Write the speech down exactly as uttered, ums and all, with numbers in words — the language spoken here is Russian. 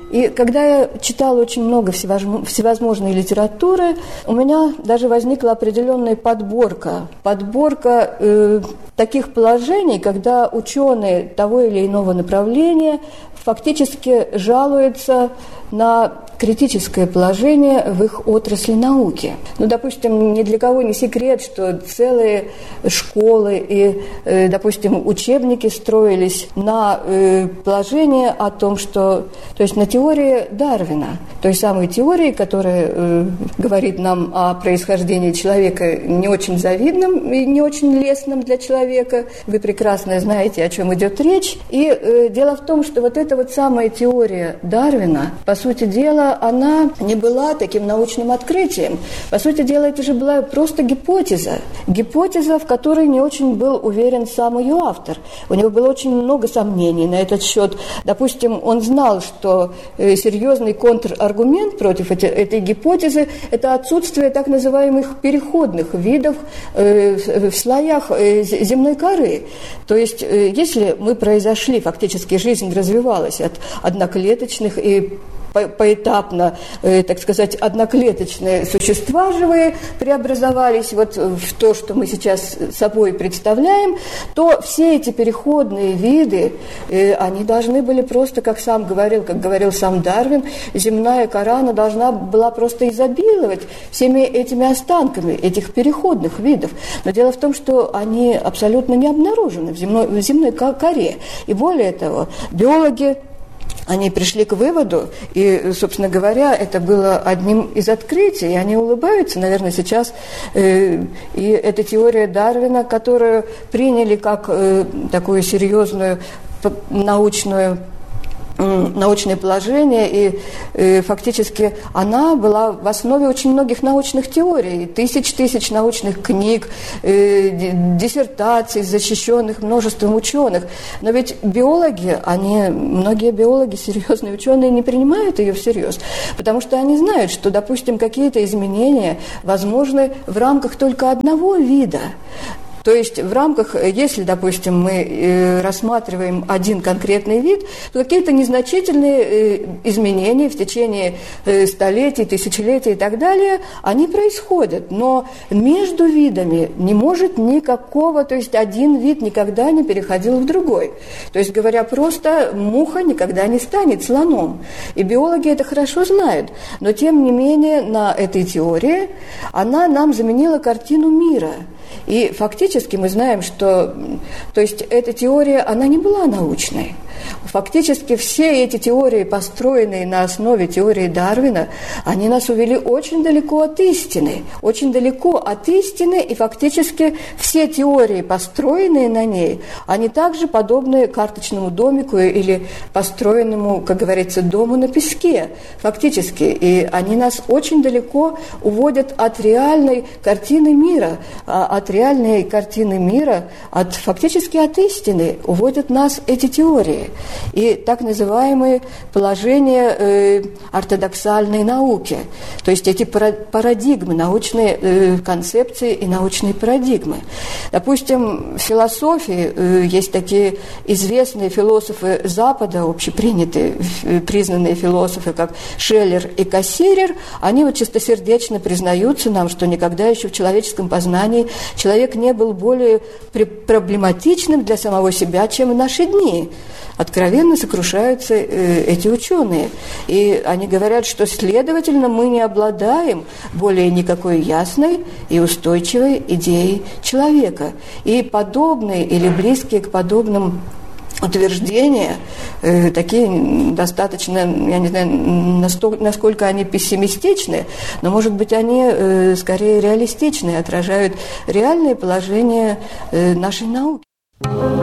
И когда я читала очень много всевозможной литературы, у меня даже возникла определенная подборка. Подборка э, таких положений, когда ученые того или иного направления фактически жалуются на критическое положение в их отрасли науки. Ну, допустим, ни для кого не секрет, что целые школы и, э, допустим, учебники строились на э, положении о том, что, то есть на теории Дарвина, той самой теории, которая э, говорит нам о происхождении человека не очень завидном и не очень лестном для человека. Вы прекрасно знаете, о чем идет речь. И э, дело в том, что вот эта вот самая теория Дарвина, по сути дела, она не была таким научным открытием. По сути дела, это же была просто гипотеза. Гипотеза, в которой не очень был уверен сам ее автор. У него было очень много сомнений на этот счет. Допустим, он знал, что э, серьезный контраргумент против эти, этой гипотезы – это отсутствие так называемых переходных видов э, в, в слоях э, земной коры. То есть, э, если мы произошли, фактически жизнь развивалась от одноклеточных и поэтапно, э, так сказать, одноклеточные существа живые преобразовались вот в то, что мы сейчас собой представляем, то все эти переходные виды, э, они должны были просто, как сам говорил, как говорил сам Дарвин, земная кора, она должна была просто изобиловать всеми этими останками этих переходных видов. Но дело в том, что они абсолютно не обнаружены в земной, в земной коре. И более того, биологи, они пришли к выводу, и, собственно говоря, это было одним из открытий, и они улыбаются, наверное, сейчас. Э, и эта теория Дарвина, которую приняли как э, такую серьезную научную научное положение, и э, фактически она была в основе очень многих научных теорий, тысяч-тысяч научных книг, э, диссертаций, защищенных множеством ученых. Но ведь биологи, они, многие биологи, серьезные ученые, не принимают ее всерьез, потому что они знают, что, допустим, какие-то изменения возможны в рамках только одного вида. То есть в рамках, если, допустим, мы э, рассматриваем один конкретный вид, то какие-то незначительные э, изменения в течение э, столетий, тысячелетий и так далее, они происходят. Но между видами не может никакого, то есть один вид никогда не переходил в другой. То есть, говоря просто, муха никогда не станет слоном. И биологи это хорошо знают. Но, тем не менее, на этой теории она нам заменила картину мира. И фактически мы знаем, что, то есть эта теория, она не была научной. Фактически все эти теории, построенные на основе теории Дарвина, они нас увели очень далеко от истины. Очень далеко от истины, и фактически все теории, построенные на ней, они также подобны карточному домику или построенному, как говорится, дому на песке. Фактически. И они нас очень далеко уводят от реальной картины мира, от реальной картины мира, от, фактически от истины уводят нас эти теории. И так называемые положения э, ортодоксальной науки, то есть эти парадигмы, научные э, концепции и научные парадигмы. Допустим, в философии э, есть такие известные философы Запада, общепринятые, э, признанные философы, как Шеллер и Кассирер, они вот чистосердечно признаются нам, что никогда еще в человеческом познании человек не был более проблематичным для самого себя, чем в наши дни. Откровенно сокрушаются э, эти ученые. И они говорят, что, следовательно, мы не обладаем более никакой ясной и устойчивой идеей человека. И подобные или близкие к подобным утверждения, э, такие достаточно, я не знаю, настолько, насколько они пессимистичны, но, может быть, они э, скорее реалистичны, отражают реальное положение э, нашей науки.